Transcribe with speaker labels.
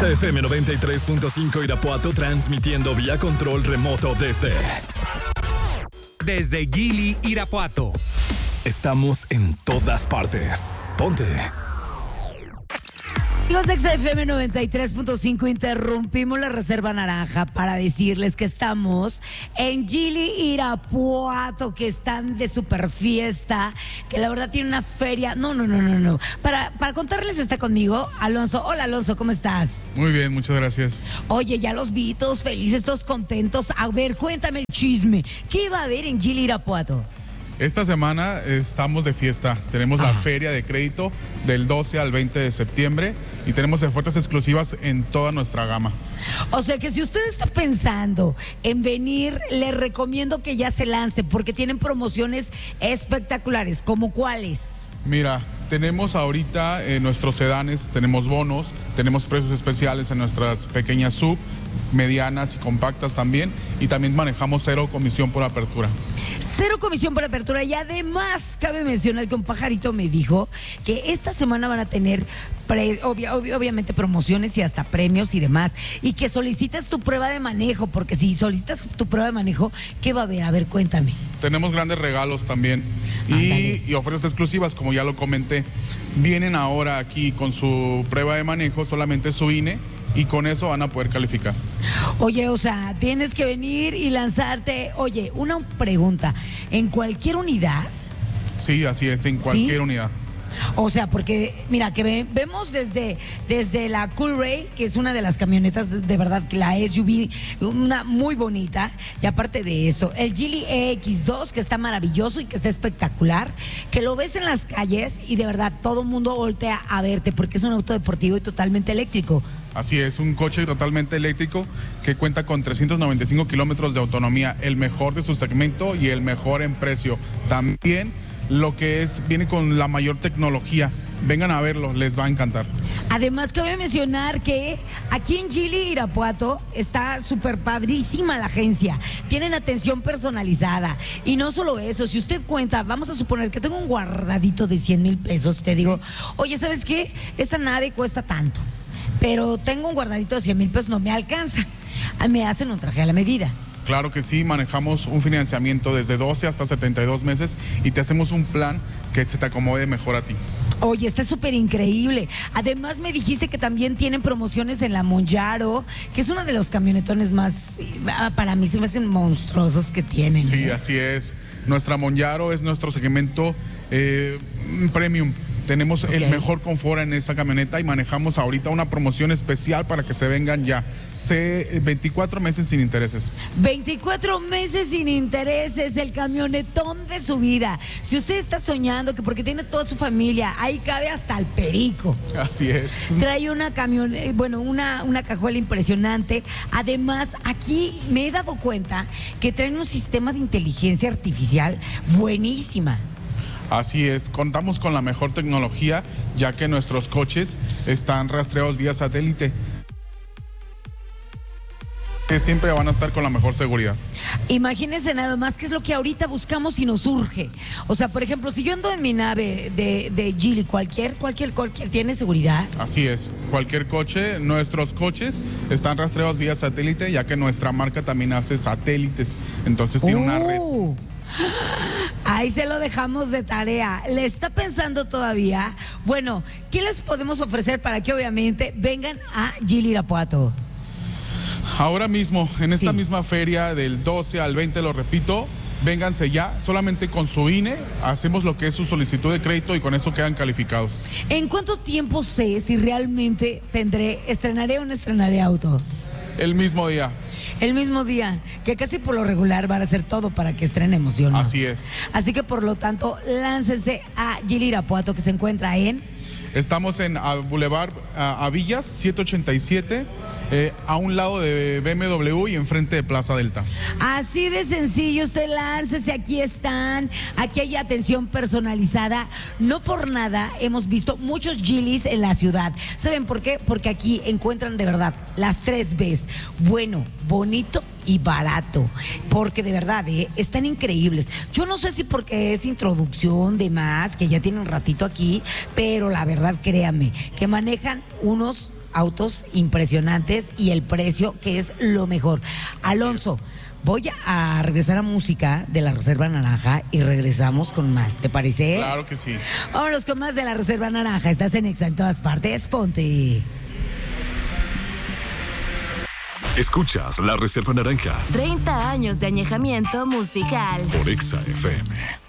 Speaker 1: XFM 93.5 Irapuato, transmitiendo vía control remoto desde Gili, Irapuato. Estamos en todas partes. Ponte.
Speaker 2: Amigos de XFM 93.5, interrumpimos la Reserva Naranja para decirles que estamos en Gili, Irapuato, que están de super fiesta, que la verdad tiene una feria. No. Para contarles está conmigo Alonso. Hola Alonso, ¿cómo estás?
Speaker 3: Muy bien, muchas gracias.
Speaker 2: Oye, ya los vi todos felices, todos contentos. A ver, cuéntame el chisme. ¿Qué va a haber en Gili, Irapuato?
Speaker 3: Esta semana estamos de fiesta. Tenemos la Feria de Crédito del 12 al 20 de septiembre y tenemos ofertas exclusivas en toda nuestra gama.
Speaker 2: O sea que si usted está pensando en venir, le recomiendo que ya se lance porque tienen promociones espectaculares. ¿Como cuáles?
Speaker 3: Mira, tenemos ahorita nuestros sedanes, tenemos bonos, tenemos precios especiales en nuestras pequeñas sub, medianas y compactas también, y también manejamos 0 comisión por apertura.
Speaker 2: 0 comisión por apertura, y además cabe mencionar que un pajarito me dijo que esta semana van a tener obviamente promociones y hasta premios y demás, y que solicites tu prueba de manejo, porque si solicitas tu prueba de manejo, ¿qué va a haber? A ver, cuéntame.
Speaker 3: Tenemos grandes regalos también y ofertas exclusivas, como ya lo comenté. Vienen ahora aquí con su prueba de manejo, solamente su INE, y con eso van a poder calificar.
Speaker 2: Oye, o sea, tienes que venir y lanzarte. Oye, una pregunta, ¿en cualquier unidad?
Speaker 3: Sí, así es, en cualquier unidad.
Speaker 2: O sea, porque mira, que vemos desde la Cool Ray, que es una de las camionetas de verdad, que la SUV, una muy bonita, y aparte de eso, el Geely EX2, que está maravilloso y que está espectacular, que lo ves en las calles y de verdad todo el mundo voltea a verte porque es un auto deportivo y totalmente eléctrico.
Speaker 3: Así es, un coche totalmente eléctrico que cuenta con 395 kilómetros de autonomía, el mejor de su segmento y el mejor en precio. También lo que viene con la mayor tecnología. Vengan a verlo, les va a encantar.
Speaker 2: Además, cabe mencionar que aquí en Gili, Irapuato, está súper padrísima la agencia. Tienen atención personalizada. Y no solo eso, si usted cuenta, vamos a suponer que tengo un guardadito de 100,000 pesos, te digo, oye, ¿sabes qué? Esa nave cuesta tanto, pero tengo un guardadito de 100,000 pesos, no me alcanza. Me hacen un traje a la medida.
Speaker 3: Claro que sí, manejamos un financiamiento desde 12 hasta 72 meses y te hacemos un plan que se te acomode mejor a ti.
Speaker 2: Oye, está súper increíble. Además me dijiste que también tienen promociones en la Monjaro, que es uno de los camionetones más, para mí se me hacen monstruosos que tienen.
Speaker 3: Sí, así es. Nuestra Monjaro es nuestro segmento premium. Tenemos el mejor confort en esa camioneta y manejamos ahorita una promoción especial para que se vengan ya. 24 meses sin intereses.
Speaker 2: 24 meses sin intereses, el camionetón de su vida. Si usted está soñando que porque tiene toda su familia, ahí cabe hasta el perico.
Speaker 3: Así es.
Speaker 2: Trae una una cajuela impresionante. Además, aquí me he dado cuenta que traen un sistema de inteligencia artificial buenísima.
Speaker 3: Así es, contamos con la mejor tecnología, ya que nuestros coches están rastreados vía satélite, que siempre van a estar con la mejor seguridad.
Speaker 2: Imagínense nada más qué es lo que ahorita buscamos y nos urge. O sea, por ejemplo, si yo ando en mi nave de Geely, cualquier tiene seguridad.
Speaker 3: Así es, cualquier coche, nuestros coches están rastreados vía satélite, ya que nuestra marca también hace satélites, entonces tiene una red.
Speaker 2: Ahí se lo dejamos de tarea. ¿Le está pensando todavía? Bueno, ¿qué les podemos ofrecer para que obviamente vengan a Gili, Irapuato?
Speaker 3: Ahora mismo, en esta misma feria del 12 al 20, lo repito, vénganse ya, solamente con su INE, hacemos lo que es su solicitud de crédito y con eso quedan calificados.
Speaker 2: ¿En cuánto tiempo sé si realmente estrenaré o no estrenaré auto?
Speaker 3: El mismo día.
Speaker 2: El mismo día, que casi por lo regular van a hacer todo para que estrenemos, ¿sí o no?
Speaker 3: Así es.
Speaker 2: Así que por lo tanto, láncense a Gili, Irapuato, que se encuentra en...
Speaker 3: Estamos en Boulevard Avillas 787, a un lado de BMW y enfrente de Plaza Delta.
Speaker 2: Así de sencillo, usted láncese, aquí están, aquí hay atención personalizada. No por nada hemos visto muchos Gilis en la ciudad. ¿Saben por qué? Porque aquí encuentran de verdad las 3 Bs: bueno, bonito y barato, porque de verdad están increíbles. Yo no sé si porque es introducción de más, que ya tiene un ratito aquí, pero la verdad créanme que manejan unos autos impresionantes y el precio que es lo mejor. Alonso, voy a regresar a música de la Reserva Naranja y regresamos con más, ¿te parece?
Speaker 3: Claro que sí.
Speaker 2: Vámonos con más de la Reserva Naranja. Estás en Exa en todas partes, ponte.
Speaker 1: Escuchas la Reserva Naranja
Speaker 4: 30 años de añejamiento musical.
Speaker 1: por Exa FM.